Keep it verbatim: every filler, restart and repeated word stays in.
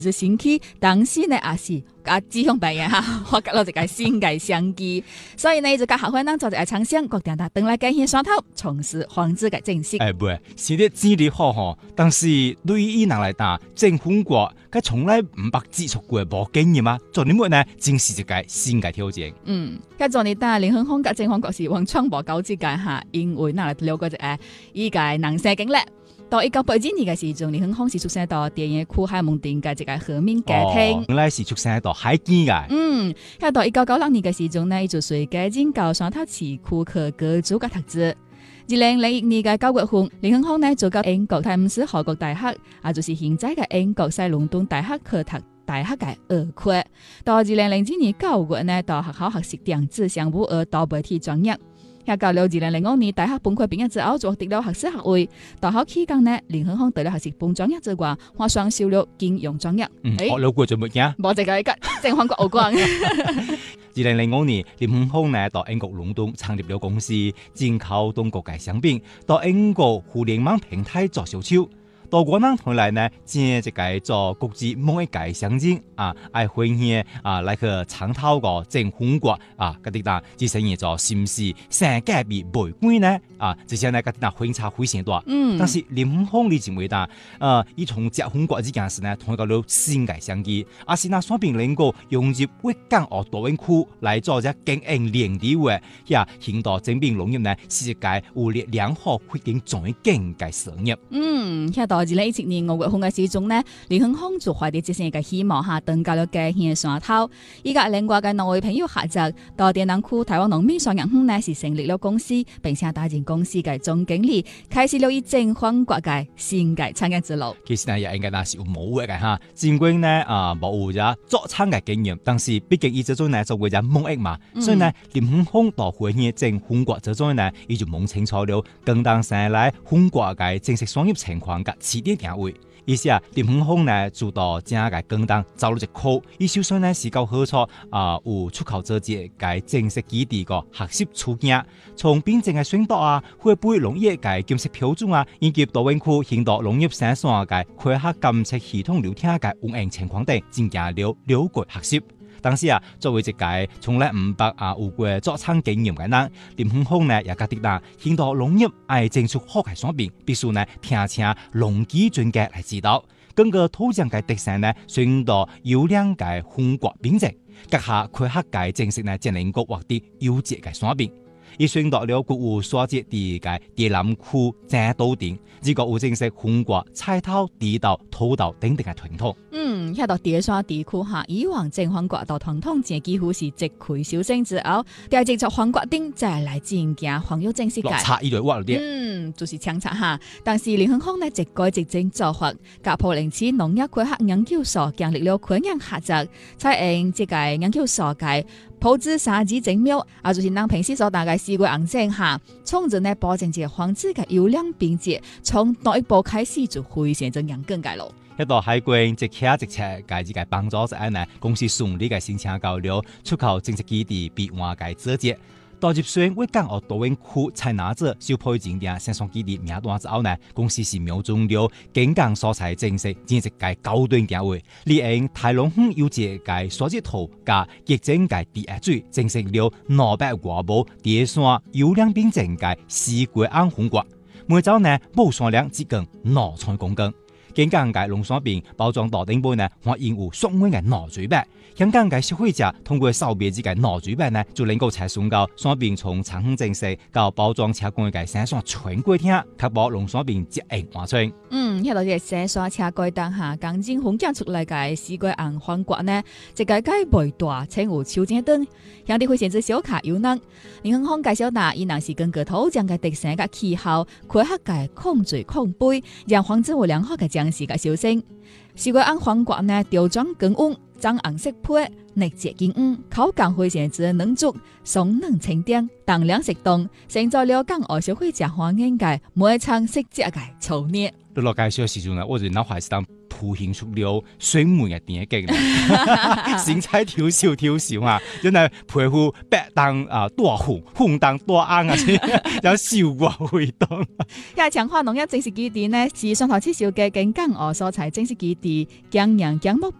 就新起當時呢也是甲指向別人哈，發覺到一個新嘅商機，所以呢就甲合夥人做一個廠商，決定他登來改獻山頭，從事房子嘅正式。 哎，不，現在治理好吼，但是對於伊人來打政府國，佢從來唔捌接觸過無經驗啊，做你乜呢？正是一個新嘅挑戰。 嗯，佢做你打林恆豐甲政府國是往創無交之間哈，因為嗱嚟了解一個伊個人生經歷。到一九八二年嘅時陣，林恆豐是出生到電影區海蒙町嘅一個和民家庭。 原來是出生到海邊嘅。 嗯，喺到一九九六年嘅時陣呢，伊就隨家人到山頭市區去居住甲讀書。二零零一年嘅九月份，林恆豐呢就到英國泰晤士河國大學，也就是現在嘅英國西倫敦大學去讀大學嘅學科。到二零零二年九月呢，到學校學習電子商務和多媒體專業。喺到了二零零五年大學本科畢業之後，就獲得了學士學位。大學期間呢，林恆豐除了學習本專業之外，還雙修了金融專業。 嗯，學了過就冇驚。 冇這個一個政府國有關。 二零零五年，林恆豐呢到英國倫敦成立了公司，進口中國嘅商品，到英國互聯網平台做銷售。到我們回來呢，正一個做國際貿易嘅商人啊，愛分享啊，來去參討個政府國啊，嗰啲啦，即係嘢做是唔是性價比袂貴呢？啊，這些呢嗰啲啦分差非常大。嗯，但是林恆豐你認為啦，呃，伊從政府國呢件事呢，同一個了新嘅商機，而是那雙邊能夠融入粵港澳大灣區來做只經營連地位，呀，引導正邊農業呢，是一個有力良好環境重要經濟事業。 嗯，喺到二零一七年五月份嘅時鐘呢，林恆豐就懷着這些嘅希望下，登到了家鄉山頭。依家另外嘅兩位朋友合作，到電南區台灣農民雙陽鄉呢，是成立了公司，並且擔任公司嘅總經理，開始了以政方國嘅新嘅產業之路。 其實呢，也應該那是有冇嘅哈，儘管呢啊冇有咗做廠嘅經驗，但是畢竟伊這種呢做為咗貿易嘛，嗯、所以呢林恆豐到回應政方國這種呢，伊就摸清楚了更當生來方國嘅正式商業情況嘅起點定位。意思啊，林恆豐呢主導正嘅更當走入一科，伊首先呢是夠好處啊，有出口者節嘅正式基地個學習處境，從邊境嘅宣導啊，會不會農業嘅檢測標準啊，以及多元區引導農業生產嘅科學監測系統流程嘅運營情況等，進行了了解學習。但是啊，作為一個從來唔捌啊有過做廠經驗嘅人，林恆豐呢也覺得啦，引導農業愛爭取好嘅產品，必須呢聽請農機專家來指導。根據土壤嘅特性呢，選擇優良嘅風國品質，結合科學嘅知識呢，才能夠獲得優質嘅產品。伊選擇了國有所接地嘅地南區正島頂，呢個有正式風國菜頭、地道、土道等等嘅傳統。嗯， 喺到地山地區下，以往正方國到傳統前幾乎是直開小生之後，第直作方國頂再來進行黃油正式改。 差一類話啲。 嗯，就是強差哈。但是林恆豐呢，一改一正做法，甲普林市農業科學研究所建立了昆陽合作，採用這個研究所嘅鋪子沙子精妙，啊，就是讓平時所大概四個硬正下，從而呢保證這房子嘅優良品質，從第一步開始就非常之嚴格嘅咯。 一到海關即刻即切介自己幫助者呢，公司順利嘅申請到了出口正式基地備案嘅資格。到入選粵港澳大灣區採拿者小配件店生產基地名單之後呢，公司是瞄準了景港所在正式建設嘅高端定位，利用大龍鄉有隻嘅所接圖加疫情嘅第一水，正式了兩百外部第三優良品質嘅四季安風國，每周呢冇數量接近兩千公斤。景港嘅農產品包裝到頂部呢，還印有雙面嘅腦嘴白。香港嘅消費者通過掃描之嘅腦嘴白呢，就能夠採選到產品從產品正式到包裝車工嘅生產全過程，確保農產品質量完全。 嗯，喺度嘅生產車過當下，剛進分揀出來嘅四季紅黃瓜呢，一個介袂大，且有秋正燈，香啲會選擇小卡有能。林恆豐介紹大，伊若是根據土壤嘅特性嘅氣候，科學嘅控水控杯，讓房子有良好嘅將士嘅小生。四季紅黃瓜呢，條狀更穩，長紅色皮，內節堅硬，口感非常之嫩足，鬆嫩清甜，當量適當，成就了港澳消費者歡迎嘅每場食節嘅炒熱。 落落介紹時陣呢，我就腦海是當凸顯出了水門嘅電影嘅，身材挑小挑小啊，原來皮膚白當啊大紅，紅當大紅啊，有笑話會當。 也強化農業正式基地呢，是上頭至少嘅景江河所在正式基地，江陽江木